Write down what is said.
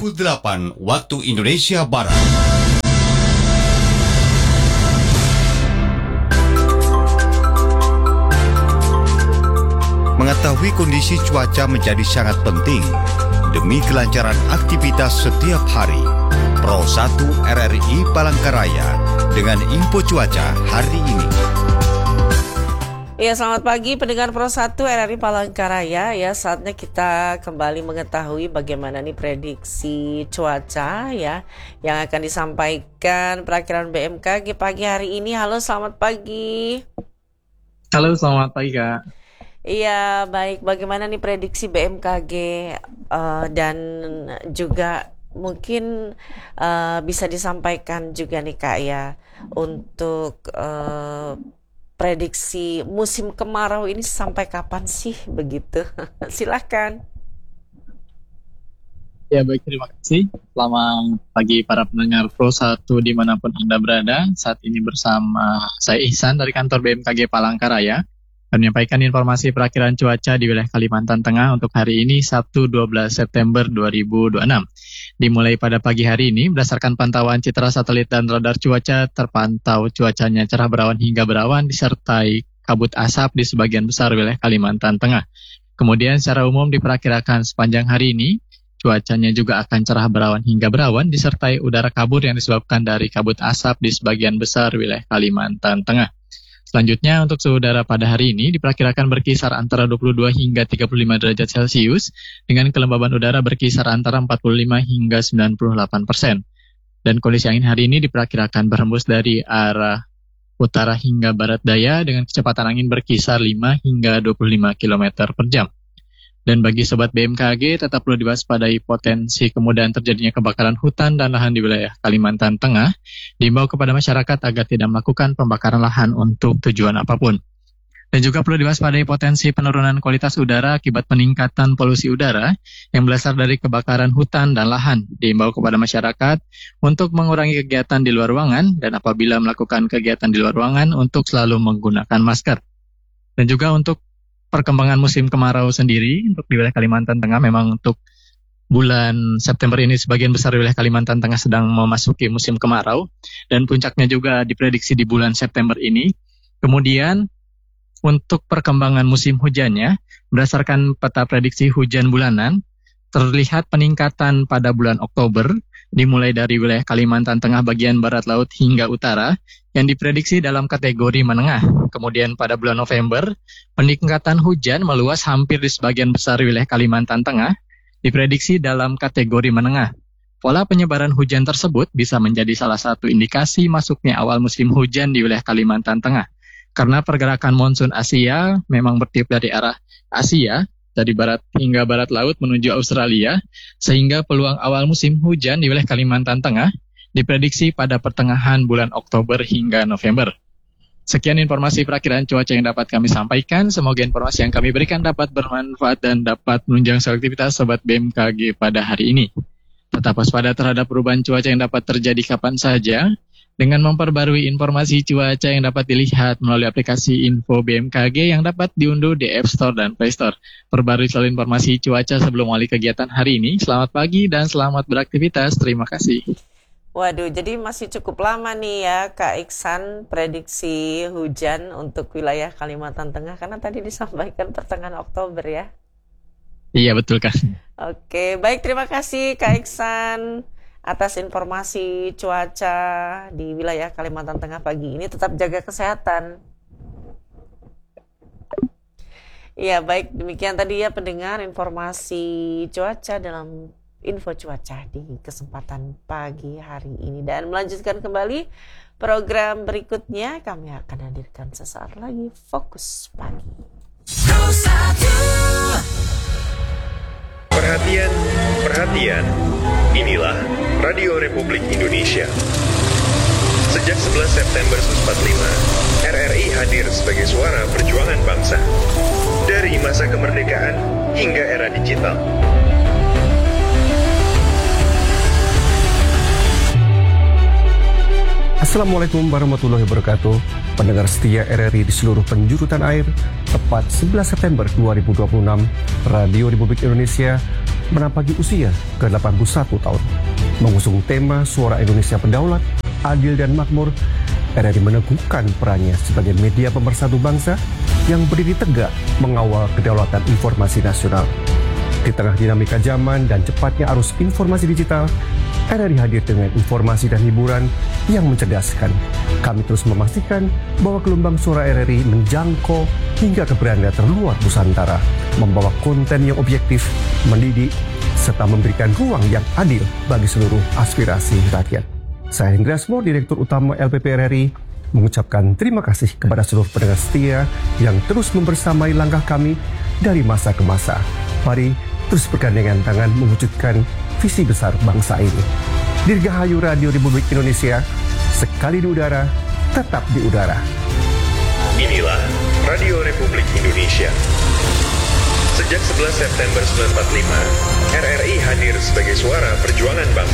pukul 8 waktu Indonesia Barat. Mengetahui kondisi cuaca menjadi sangat penting demi kelancaran aktivitas setiap hari. Pro 1 RRI Palangkaraya dengan info cuaca hari ini. Ya, selamat pagi pendengar Pro 1 RRI Palangkaraya. Ya, saatnya kita kembali mengetahui bagaimana nih prediksi cuaca ya yang akan disampaikan perakiran BMKG pagi hari ini. Halo, selamat pagi. Halo, selamat pagi Kak. Iya, baik. Bagaimana nih prediksi BMKG dan juga mungkin bisa disampaikan juga nih Kak ya untuk prediksi musim kemarau ini sampai kapan sih begitu? Silakan. Ya baik, terima kasih. Selamat pagi para pendengar Pro 1 dimanapun Anda berada. Saat ini bersama saya Ihsan dari kantor BMKG Palangkaraya menyampaikan informasi perakiran cuaca di wilayah Kalimantan Tengah untuk hari ini Sabtu 12 September 2026. Dimulai pada pagi hari ini, berdasarkan pantauan citra satelit dan radar cuaca, terpantau cuacanya cerah berawan hingga berawan disertai kabut asap di sebagian besar wilayah Kalimantan Tengah. Kemudian secara umum diperkirakan sepanjang hari ini, cuacanya juga akan cerah berawan hingga berawan disertai udara kabur yang disebabkan dari kabut asap di sebagian besar wilayah Kalimantan Tengah. Selanjutnya untuk suhu udara pada hari ini diperkirakan berkisar antara 22 hingga 35 derajat Celcius dengan kelembaban udara berkisar antara 45 hingga 98%. Dan kondisi angin hari ini diperkirakan berhembus dari arah utara hingga barat daya dengan kecepatan angin berkisar 5 hingga 25 km per jam. Dan bagi Sobat BMKG tetap perlu diwaspadai potensi kemudahan terjadinya kebakaran hutan dan lahan di wilayah Kalimantan Tengah. Diimbau kepada masyarakat agar tidak melakukan pembakaran lahan untuk tujuan apapun. Dan juga perlu diwaspadai potensi penurunan kualitas udara akibat peningkatan polusi udara yang berasal dari kebakaran hutan dan lahan. Diimbau kepada masyarakat untuk mengurangi kegiatan di luar ruangan dan apabila melakukan kegiatan di luar ruangan untuk selalu menggunakan masker. Dan juga untuk perkembangan musim kemarau sendiri untuk di wilayah Kalimantan Tengah, memang untuk bulan September ini sebagian besar wilayah Kalimantan Tengah sedang memasuki musim kemarau dan puncaknya juga diprediksi di bulan September ini. Kemudian untuk perkembangan musim hujannya, berdasarkan peta prediksi hujan bulanan, terlihat peningkatan pada bulan Oktober dimulai dari wilayah Kalimantan Tengah bagian barat laut hingga utara yang diprediksi dalam kategori menengah. Kemudian pada bulan November, peningkatan hujan meluas hampir di sebagian besar wilayah Kalimantan Tengah, diprediksi dalam kategori menengah. Pola penyebaran hujan tersebut bisa menjadi salah satu indikasi masuknya awal musim hujan di wilayah Kalimantan Tengah. Karena pergerakan monsun Asia memang bertiup dari arah Asia, dari barat hingga barat laut menuju Australia, sehingga peluang awal musim hujan di wilayah Kalimantan Tengah diprediksi pada pertengahan bulan Oktober hingga November. Sekian informasi perakiran cuaca yang dapat kami sampaikan. Semoga informasi yang kami berikan dapat bermanfaat dan dapat menunjang aktivitas Sobat BMKG pada hari ini. Tetap waspada terhadap perubahan cuaca yang dapat terjadi kapan saja, dengan memperbarui informasi cuaca yang dapat dilihat melalui aplikasi Info BMKG yang dapat diunduh di App Store dan Play Store. Perbarui selalu informasi cuaca sebelum mulai kegiatan hari ini. Selamat pagi dan selamat beraktivitas. Terima kasih. Waduh, jadi masih cukup lama nih ya Kak Iksan prediksi hujan untuk wilayah Kalimantan Tengah karena tadi disampaikan pertengahan Oktober ya. Iya betul kan. Oke, baik, terima kasih Kak Iksan atas informasi cuaca di wilayah Kalimantan Tengah pagi ini. Tetap jaga kesehatan. Ya baik, demikian tadi ya pendengar informasi cuaca dalam info cuaca di kesempatan pagi hari ini. Dan melanjutkan kembali program berikutnya, kami akan hadirkan sesaat lagi Fokus Pagi. Perhatian, perhatian. Inilah Radio Republik Indonesia. Sejak 11 September 1945, RRI hadir sebagai suara perjuangan bangsa. Dari masa kemerdekaan hingga era digital. Assalamualaikum warahmatullahi wabarakatuh. Pendengar setia RRI di seluruh penjuru tanah air, tepat 11 September 2026, Radio Republik Indonesia menampaki usia ke-81 tahun. Mengusung tema Suara Indonesia Berdaulat, Adil dan Makmur, RRI meneguhkan perannya sebagai media pemersatu bangsa yang berdiri tegak mengawal kedaulatan informasi nasional. Di tengah dinamika zaman dan cepatnya arus informasi digital, RRI hadir dengan informasi dan hiburan yang mencerdaskan. Kami terus memastikan bahwa gelombang suara RRI menjangkau hingga ke beranda terluar Nusantara, membawa konten yang objektif, mendidik, serta memberikan ruang yang adil bagi seluruh aspirasi rakyat. Saya Hendra Asmo, Direktur Utama LPP RRI, mengucapkan terima kasih kepada seluruh pendengar setia yang terus membersamai langkah kami dari masa ke masa. Mari terus bergandengan tangan mewujudkan visi besar bangsa ini. Dirgahayu Radio Republik Indonesia, sekali di udara, tetap di udara. Inilah Radio Republik Indonesia. Sejak 11 September 1945, RRI hadir sebagai suara perjuangan bangsa.